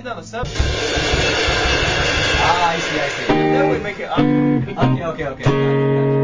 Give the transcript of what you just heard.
land on a sub. Ah, I see. Then we make it up. Okay.